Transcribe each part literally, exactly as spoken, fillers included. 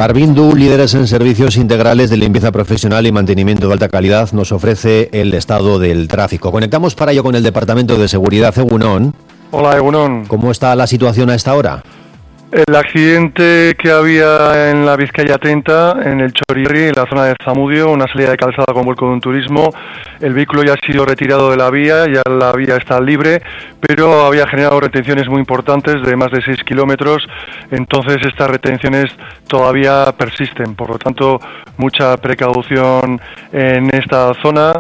Garbindu, líderes en servicios integrales de limpieza profesional y mantenimiento de alta calidad, nos ofrece el estado del tráfico. Conectamos para ello con el Departamento de Seguridad. Egunon. Hola, Egunon. ¿Cómo está la situación a esta hora? El accidente que había en la Vizcaya treinta, en el Chorirri, en la zona de Zamudio, una salida de calzada con vuelco de un turismo. El vehículo ya ha sido retirado de la vía, ya la vía está libre, pero había generado retenciones muy importantes de más de seis kilómetros, entonces estas retenciones todavía persisten, por lo tanto, mucha precaución en esta zona.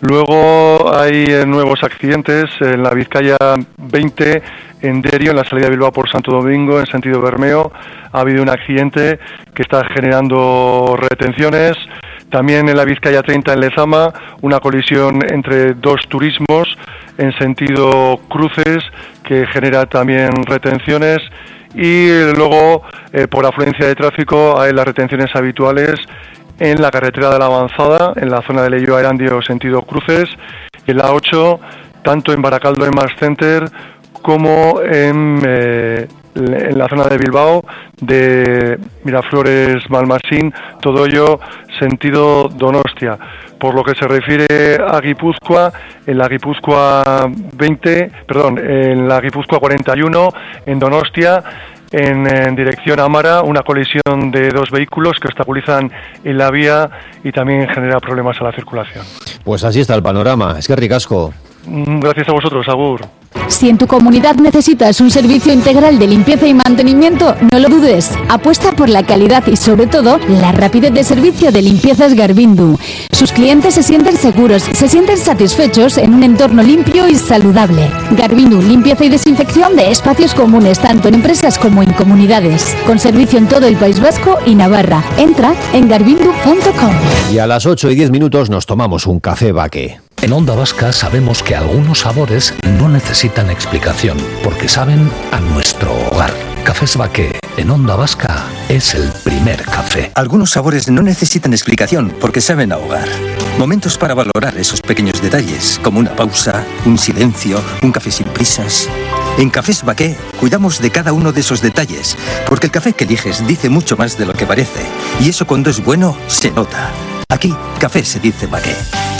Luego hay nuevos accidentes en la Vizcaya veinte, en Derio, en la salida de Bilbao por Santo Domingo, en sentido Bermeo. Ha habido un accidente que está generando retenciones. También en la Vizcaya treinta, en Lezama, una colisión entre dos turismos en sentido cruces que genera también retenciones. Y luego, eh, por afluencia de tráfico, hay las retenciones habituales en la carretera de la Avanzada, en la zona de Leioa a Erandio, sentido cruces, y en la ocho, tanto en Baracaldo, en Mars Center, como en, eh, en la zona de Bilbao, de Miraflores, Malmasín, todo ello sentido Donostia. Por lo que se refiere a Guipúzcoa, en la Guipúzcoa veinte, perdón, en la Guipúzcoa cuarenta y uno, en Donostia, En, en dirección a Amara, una colisión de dos vehículos que obstaculizan en la vía y también genera problemas a la circulación. Pues así está el panorama. Es que ricasco. Gracias a vosotros, agur. Si en tu comunidad necesitas un servicio integral de limpieza y mantenimiento, no lo dudes. Apuesta por la calidad y, sobre todo, la rapidez de servicio de Limpiezas Garbindu. Sus clientes se sienten seguros, se sienten satisfechos en un entorno limpio y saludable. Garbindu, limpieza y desinfección de espacios comunes, tanto en empresas como en comunidades. Con servicio en todo el País Vasco y Navarra. Entra en garbindu punto com. Y a las ocho y diez minutos nos tomamos un café Baque. En Onda Vasca sabemos que algunos sabores no necesitan explicación, porque saben a nuestro hogar. Cafés Baque en Onda Vasca es el primer café. Algunos sabores no necesitan explicación, porque saben a hogar. Momentos para valorar esos pequeños detalles, como una pausa, un silencio, un café sin prisas. En Cafés Baque cuidamos de cada uno de esos detalles, porque el café que eliges dice mucho más de lo que parece, y eso cuando es bueno se nota. Aquí, café se dice Baque.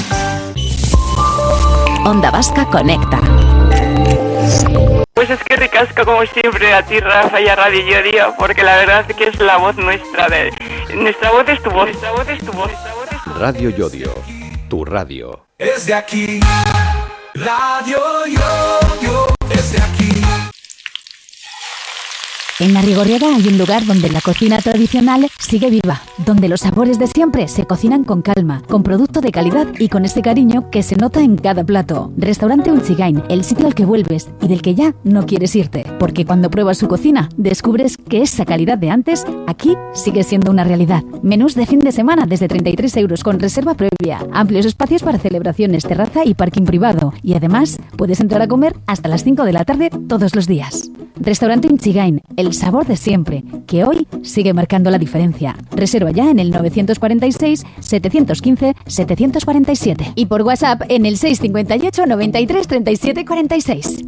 Onda Vasca conecta. Pues es que ricasco como siempre a ti, Rafa, y a Radio Yodio, porque la verdad es que es la voz nuestra. De, nuestra voz es tu voz. Nuestra voz es tu voz. Nuestra voz es tu voz. Radio Yodio, tu radio. Es de aquí. Radio Yodio es de aquí. En La Rigorriaga hay un lugar donde la cocina tradicional sigue viva, donde los sabores de siempre se cocinan con calma, con producto de calidad y con ese cariño que se nota en cada plato. Restaurante Unchigain, el sitio al que vuelves y del que ya no quieres irte, porque cuando pruebas su cocina descubres que esa calidad de antes aquí sigue siendo una realidad. Menús de fin de semana desde treinta y tres euros con reserva previa, amplios espacios para celebraciones, terraza y parking privado, y además puedes entrar a comer hasta las cinco de la tarde todos los días. Restaurante Unchigain, el sabor de siempre, que hoy sigue marcando la diferencia. Reserva ya en el nueve cuatro seis, siete uno cinco, siete cuatro siete y por WhatsApp en el seis cinco ocho, noventa y tres, treinta y siete cuarenta y seis.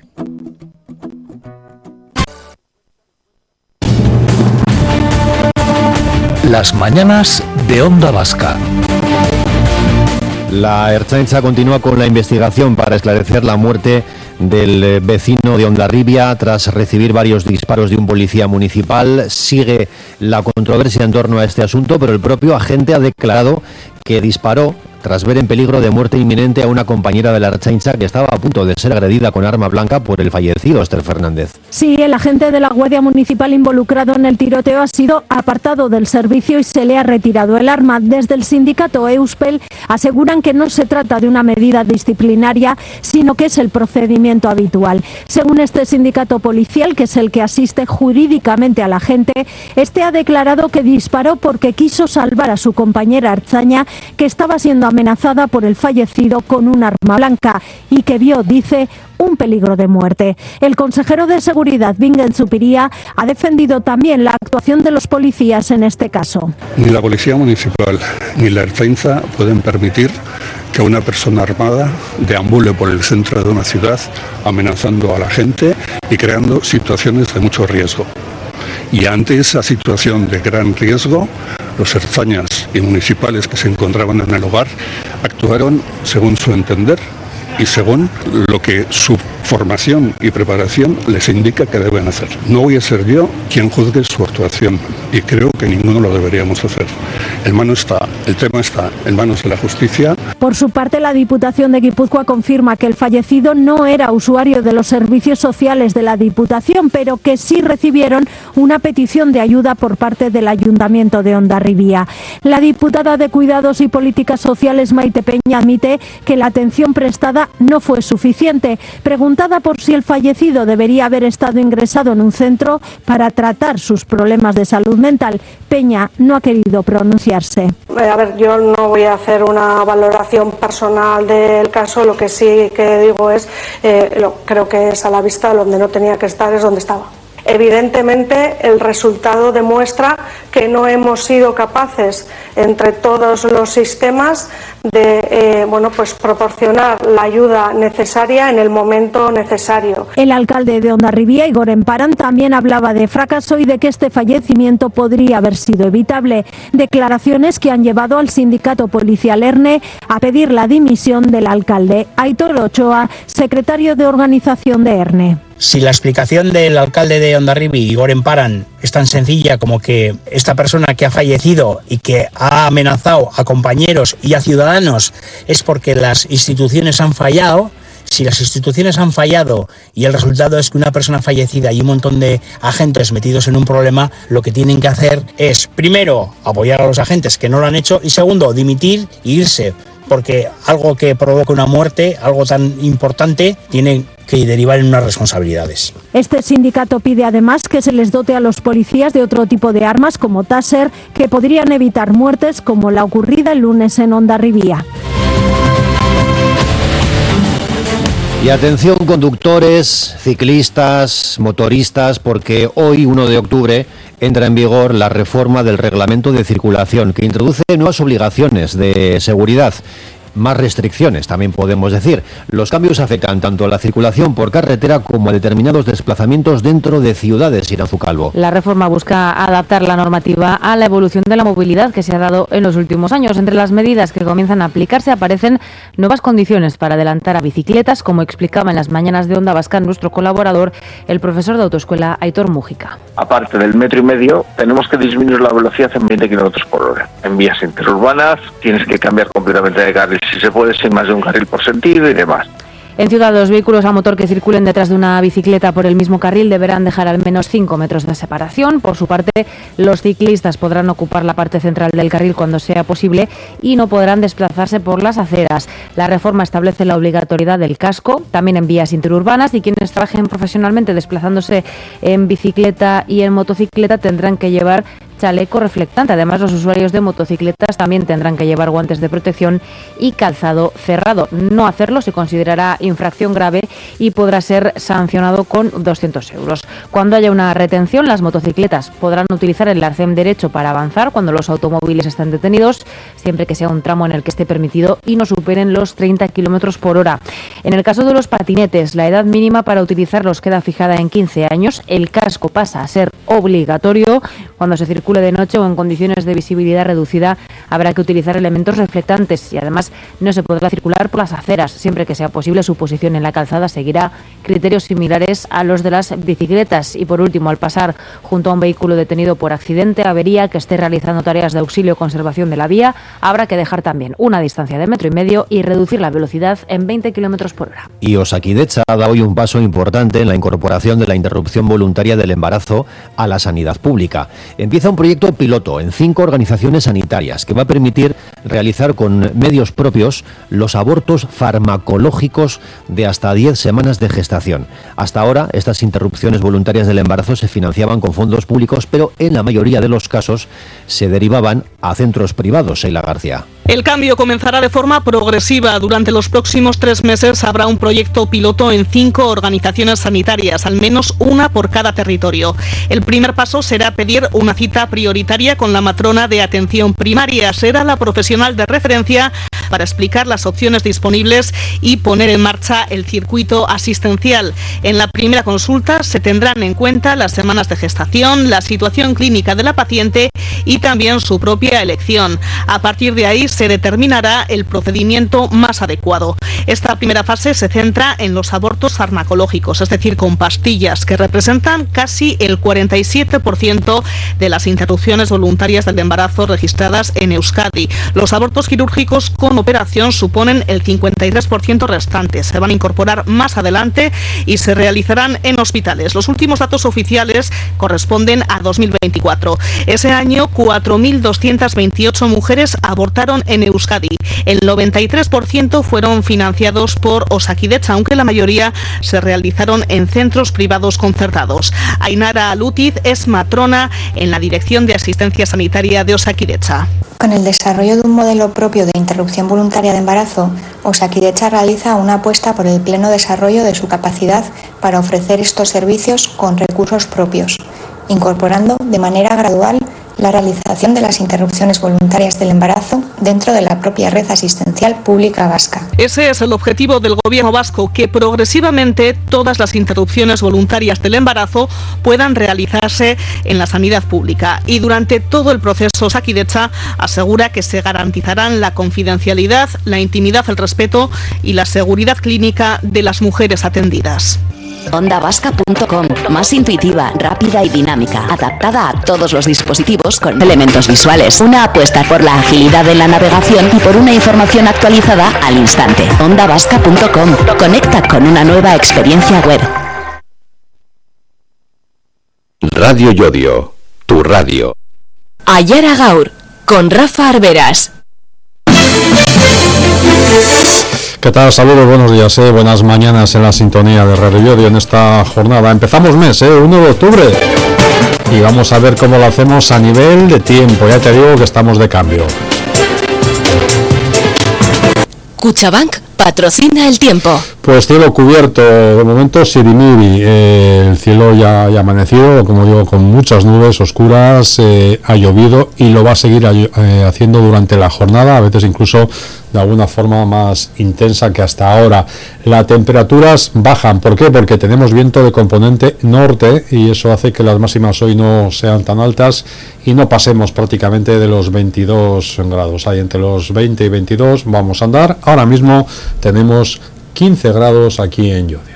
Las mañanas de Onda Vasca. La Ertzaintza continúa con la investigación para esclarecer la muerte del vecino de Hondarribia tras recibir varios disparos de un policía municipal. Sigue la controversia en torno a este asunto, pero el propio agente ha declarado que disparó tras ver en peligro de muerte inminente a una compañera de la Ertzaintza que estaba a punto de ser agredida con arma blanca por el fallecido Esther Fernández. Sí, el agente de la Guardia Municipal involucrado en el tiroteo ha sido apartado del servicio y se le ha retirado el arma. Desde el sindicato Euspel aseguran que no se trata de una medida disciplinaria, sino que es el procedimiento habitual. Según este sindicato policial, que es el que asiste jurídicamente al agente, este ha declarado que disparó porque quiso salvar a su compañera ertzaina, que estaba siendo amenazada por el fallecido con un arma blanca y que vio, dice, un peligro de muerte. El consejero de Seguridad, Bingen Zupiria, ha defendido también la actuación de los policías en este caso. Ni la Policía Municipal ni la Ertzaintza pueden permitir que una persona armada deambule por el centro de una ciudad amenazando a la gente y creando situaciones de mucho riesgo. Y ante esa situación de gran riesgo, los ertzañas y municipales que se encontraban en el hogar actuaron según su entender y según lo que su formación y preparación les indica que deben hacer. No voy a ser yo quien juzgue su actuación y creo que ninguno lo deberíamos hacer. El, mano está, el tema está en manos de la justicia. Por su parte, la Diputación de Guipúzcoa confirma que el fallecido no era usuario de los servicios sociales de la Diputación, pero que sí recibieron una petición de ayuda por parte del Ayuntamiento de Hondarribia. La diputada de Cuidados y Políticas Sociales, Maite Peña, admite que la atención prestada no fue suficiente. Preguntada por si el fallecido debería haber estado ingresado en un centro para tratar sus problemas de salud mental, Peña no ha querido pronunciarse. A ver, yo no voy a hacer una valoración personal del caso, lo que sí que digo es, eh, lo, creo que es a la vista, donde no tenía que estar es donde estaba. Evidentemente, el resultado demuestra que no hemos sido capaces, entre todos los sistemas, de eh, bueno, pues proporcionar la ayuda necesaria en el momento necesario. El alcalde de Hondarribia, Igor Emparan, también hablaba de fracaso y de que este fallecimiento podría haber sido evitable. Declaraciones que han llevado al sindicato policial ERNE a pedir la dimisión del alcalde. Aitor Ochoa, secretario de organización de ERNE. Si la explicación del alcalde de Hondarribia, Igor Emparan, es tan sencilla como que esta persona que ha fallecido y que ha amenazado a compañeros y a ciudadanos es porque las instituciones han fallado, si las instituciones han fallado y el resultado es que una persona fallecida y un montón de agentes metidos en un problema, lo que tienen que hacer es, primero, apoyar a los agentes que no lo han hecho y segundo, dimitir e irse. Porque algo que provoca una muerte, algo tan importante, tiene que derivar en unas responsabilidades. Este sindicato pide además que se les dote a los policías de otro tipo de armas como Taser, que podrían evitar muertes como la ocurrida el lunes en Hondarribia. Y atención conductores, ciclistas, motoristas, porque hoy, uno de octubre, entra en vigor la reforma del reglamento de circulación que introduce nuevas obligaciones de seguridad. Más restricciones, también podemos decir. Los cambios afectan tanto a la circulación por carretera como a determinados desplazamientos dentro de ciudades, Iranzu Calvo. La reforma busca adaptar la normativa a la evolución de la movilidad que se ha dado en los últimos años. Entre las medidas que comienzan a aplicarse aparecen nuevas condiciones para adelantar a bicicletas, como explicaba en las mañanas de Onda Vasca nuestro colaborador, el profesor de autoescuela Aitor Mújica. Aparte del metro y medio, tenemos que disminuir la velocidad en veinte kilómetros por hora. En vías interurbanas tienes que cambiar completamente de carril, si se puede, sin más de un carril por sentido y demás. En ciudad, los vehículos a motor que circulen detrás de una bicicleta por el mismo carril deberán dejar al menos cinco metros de separación. Por su parte, los ciclistas podrán ocupar la parte central del carril cuando sea posible y no podrán desplazarse por las aceras. La reforma establece la obligatoriedad del casco, también en vías interurbanas, y quienes trabajen profesionalmente desplazándose en bicicleta y en motocicleta tendrán que llevar chaleco reflectante. Además, los usuarios de motocicletas también tendrán que llevar guantes de protección y calzado cerrado. No hacerlo se considerará infracción grave y podrá ser sancionado con doscientos euros. Cuando haya una retención, las motocicletas podrán utilizar el arcén derecho para avanzar cuando los automóviles estén detenidos, siempre que sea un tramo en el que esté permitido y no superen los treinta kilómetros por hora. En el caso de los patinetes, la edad mínima para utilizarlos queda fijada en quince años. El casco pasa a ser obligatorio cuando se circula de noche o en condiciones de visibilidad reducida. Habrá que utilizar elementos reflectantes y además no se podrá circular por las aceras. Siempre que sea posible, su posición en la calzada seguirá criterios similares a los de las bicicletas. Y por último, al pasar junto a un vehículo detenido por accidente, avería, que esté realizando tareas de auxilio o conservación de la vía, habrá que dejar también una distancia de metro y medio y reducir la velocidad en veinte kilómetros por hora. Y Osakidetza da hoy un paso importante en la incorporación de la interrupción voluntaria del embarazo a la sanidad pública. Empieza un proyecto piloto en cinco organizaciones sanitarias que va a permitir realizar con medios propios los abortos farmacológicos de hasta diez semanas de gestación. Hasta ahora, estas interrupciones voluntarias del embarazo se financiaban con fondos públicos, pero en la mayoría de los casos se derivaban a centros privados. Sheila García. El cambio comenzará de forma progresiva. Durante los próximos tres meses habrá un proyecto piloto en cinco organizaciones sanitarias, al menos una por cada territorio. El primer paso será pedir una cita prioritaria con la matrona de atención primaria. Será la profesional de referencia para explicar las opciones disponibles y poner en marcha el circuito asistencial. En la primera consulta se tendrán en cuenta las semanas de gestación, la situación clínica de la paciente y también su propia elección. A partir de ahí se determinará el procedimiento más adecuado. Esta primera fase se centra en los abortos farmacológicos, es decir, con pastillas, que representan casi el cuarenta y siete por ciento de las interrupciones voluntarias del embarazo registradas en Euskadi. Los abortos quirúrgicos con operación suponen el cincuenta y tres por ciento restante. Se van a incorporar más adelante y se realizarán en hospitales. Los últimos datos oficiales corresponden a dos mil veinticuatro. Ese año, cuatro mil doscientas veintiocho mujeres abortaron en Euskadi. El noventa y tres por ciento fueron financiados por Osakidetza, aunque la mayoría se realizaron en centros privados concertados. Ainara Lutiz es matrona en la Dirección de Asistencia Sanitaria de Osakidetza. Con el desarrollo de un modelo propio de interrupción voluntaria de embarazo, Osakidetza realiza una apuesta por el pleno desarrollo de su capacidad para ofrecer estos servicios con recursos propios, incorporando de manera gradual la realización de las interrupciones voluntarias del embarazo dentro de la propia red asistencial pública vasca. Ese es el objetivo del gobierno vasco, que progresivamente todas las interrupciones voluntarias del embarazo puedan realizarse en la sanidad pública. Y durante todo el proceso, Osakidetza asegura que se garantizarán la confidencialidad, la intimidad, el respeto y la seguridad clínica de las mujeres atendidas. onda vasca punto com, más intuitiva, rápida y dinámica, adaptada a todos los dispositivos con elementos visuales. Una apuesta por la agilidad de la navegación y por una información actualizada al instante. onda vasca punto com, conecta con una nueva experiencia web. Radio Yodio, tu radio. Ayara Gaur, con Rafa Arberas. ¿Qué tal? Saludos, buenos días, eh, buenas mañanas en la sintonía de Radio Yodio en esta jornada. Empezamos mes, eh, uno de octubre, y vamos a ver cómo lo hacemos a nivel de tiempo. Ya te digo que estamos de cambio. Cuchabank patrocina el tiempo. Pues cielo cubierto, de momento sirimiri, eh, el cielo ya, ya ha amanecido, como digo, con muchas nubes oscuras, eh, ha llovido y lo va a seguir eh, haciendo durante la jornada, a veces incluso de alguna forma más intensa que hasta ahora. Las temperaturas bajan, ¿por qué? Porque tenemos viento de componente norte y eso hace que las máximas hoy no sean tan altas y no pasemos prácticamente de los veintidós grados. Ahí entre los veinte y veintidós vamos a andar. Ahora mismo tenemos quince grados aquí en Llodio.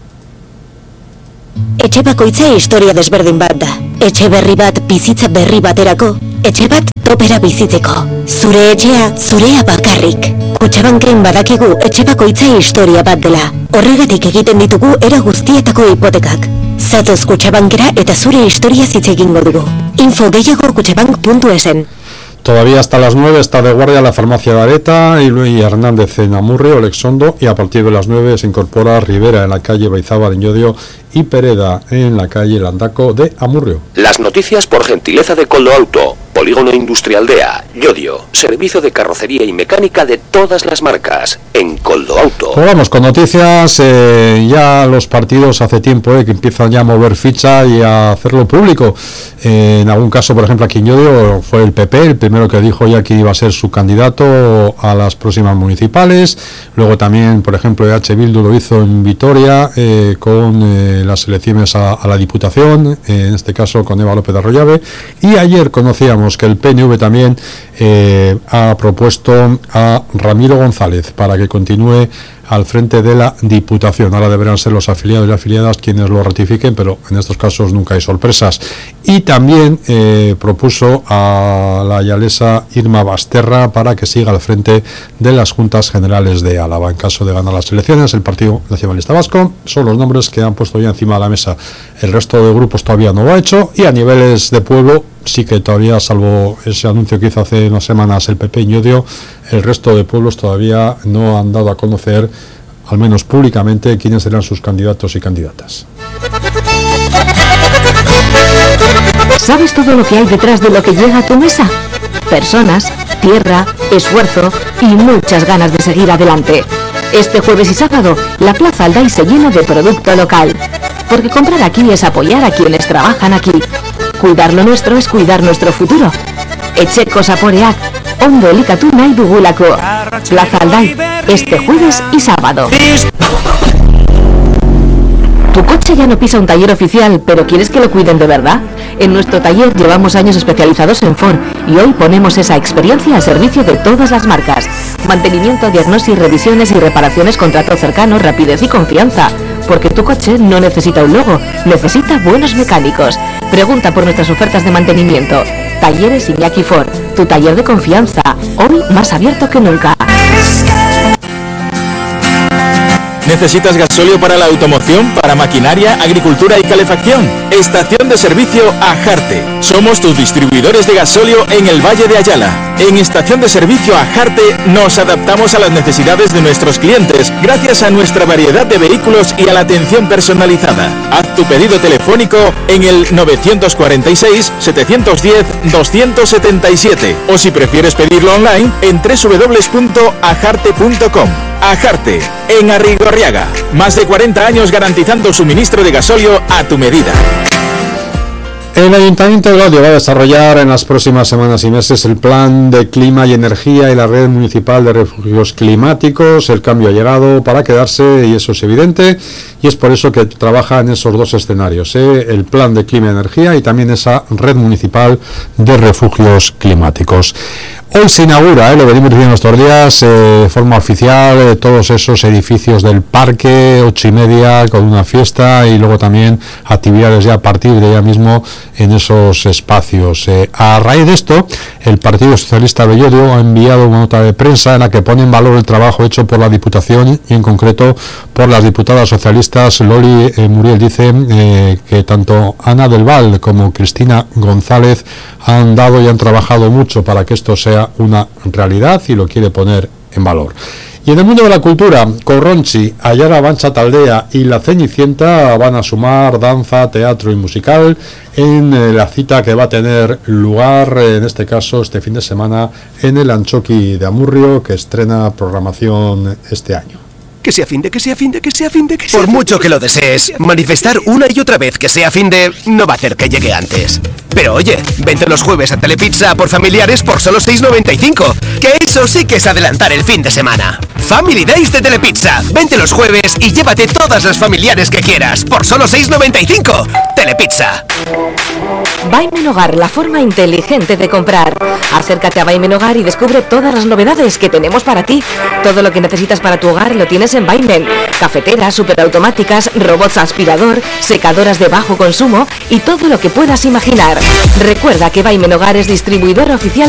Etxe bakoitza historia desberdin bat da. Etxe berri bat bizitza berri baterako. Etxe bat topera bizitzeko. Zure etxea, zurea bakarrik. Kutxabanken badakigu etxe bakoitza historia bat dela. Horregatik egiten ditugu era guztietako hipotekak. Zatoz Kutxabankera eta zure historia hitz egingo dugu. Info gehiago kutxabank puntu esen. Todavía hasta las nueve está de guardia la farmacia de Areta y Luis Hernández en Amurrio, Olexondo, y a partir de las nueve se incorpora Rivera en la calle Baizábal en Llodio y Pereda en la calle Landaco de Amurrio. Las noticias por gentileza de Coldo Auto, Polígono Industrial D E A, Llodio, servicio de carrocería y mecánica de todas las marcas, en Coldo Auto. Pues vamos con noticias, eh, ya los partidos hace tiempo eh, que empiezan ya a mover ficha y a hacerlo público. Eh, en algún caso, por ejemplo, aquí en Llodio fue el P P, el primero que dijo ya que iba a ser su candidato a las próximas municipales. Luego también, por ejemplo, E H Bildu lo hizo en Vitoria eh, con eh, las elecciones a, a la Diputación, eh, en este caso con Eva López de Arroyave. Y ayer conocíamos que el P N V también eh, ha propuesto a Ramiro González para que continúe al frente de la Diputación. Ahora deberán ser los afiliados y afiliadas quienes lo ratifiquen, pero en estos casos nunca hay sorpresas. Y también eh, propuso a la yalesa Irma Basterra para que siga al frente de las Juntas Generales de Álava. En caso de ganar las elecciones, el Partido Nacionalista Vasco son los nombres que han puesto ya encima de la mesa. El resto de grupos todavía no lo ha hecho, y a niveles de pueblo sí que todavía, salvo ese anuncio que hizo hace unas semanas el P P en Llodio, el resto de pueblos todavía no han dado a conocer, al menos públicamente, quiénes serán sus candidatos y candidatas. ¿Sabes todo lo que hay detrás de lo que llega a tu mesa? Personas, tierra, esfuerzo y muchas ganas de seguir adelante. Este jueves y sábado, la Plaza Alday se llena de producto local. Porque comprar aquí es apoyar a quienes trabajan aquí. Cuidar lo nuestro es cuidar nuestro futuro. Etxeko Zaporeak, Ondo elikatu nahi dugulako. Plaza Aldai, este jueves y sábado. ¿Tu coche ya no pisa un taller oficial, pero quieres que lo cuiden de verdad? En nuestro taller llevamos años especializados en Ford y hoy ponemos esa experiencia al servicio de todas las marcas. Mantenimiento, diagnosis, revisiones y reparaciones con trato cercano, rapidez y confianza. Porque tu coche no necesita un logo, necesita buenos mecánicos. Pregunta por nuestras ofertas de mantenimiento. Talleres Iñaki Ford, tu taller de confianza, hoy más abierto que nunca. ¿Necesitas gasóleo para la automoción, para maquinaria, agricultura y calefacción? Estación de servicio Ajarte. Somos tus distribuidores de gasóleo en el Valle de Ayala. En Estación de servicio Ajarte nos adaptamos a las necesidades de nuestros clientes gracias a nuestra variedad de vehículos y a la atención personalizada. Haz tu pedido telefónico en el novecientos cuarenta y seis, setecientos diez, doscientos setenta y siete o si prefieres pedirlo online en doble u doble u doble u punto ajarte punto com. Ajarte, en Arrigorriaga. Más de cuarenta años garantizando suministro de gasóleo a tu medida. El Ayuntamiento de Llodio va a desarrollar en las próximas semanas y meses el plan de clima y energía y la red municipal de refugios climáticos. El cambio ha llegado para quedarse y eso es evidente, y es por eso que trabaja en esos dos escenarios, ¿eh? El plan de clima y energía y también esa red municipal de refugios climáticos. Hoy se inaugura, ¿eh? Lo venimos diciendo estos días, eh, de forma oficial, eh, todos esos edificios del parque, ocho y media, con una fiesta y luego también actividades ya a partir de ya mismo en esos espacios. Eh, a raíz de esto, el Partido Socialista de Llodio ha enviado una nota de prensa en la que pone en valor el trabajo hecho por la Diputación y en concreto por las diputadas socialistas. Loli eh, Muriel dice eh, que tanto Ana del Val como Cristina González han dado y han trabajado mucho para que esto sea una realidad y lo quiere poner en valor. Y en el mundo de la cultura, Corronchi, Ayala Bancha Taldea y La Cenicienta van a sumar danza, teatro y musical en eh, la cita que va a tener lugar, eh, en este caso, este fin de semana, en el Anchoqui de Amurrio, que estrena programación este año. Que sea fin de, que sea fin de, que sea fin de, que sea. Por mucho que lo desees, manifestar una y otra vez que sea fin de no va a hacer que llegue antes. Pero oye, vente los jueves a Telepizza por familiares por solo seis noventa y cinco. Que eso sí que es adelantar el fin de semana. Family Days de Telepizza. Vente los jueves y llévate todas las familiares que quieras por solo seis noventa y cinco. Telepizza. Baimen Hogar, la forma inteligente de comprar. Acércate a Baimen Hogar y descubre todas las novedades que tenemos para ti. Todo lo que necesitas para tu hogar lo tienes en Baimen. Cafeteras, superautomáticas, robots aspirador, secadoras de bajo consumo y todo lo que puedas imaginar. Recuerda que Baimen Hogar es distribuidor oficial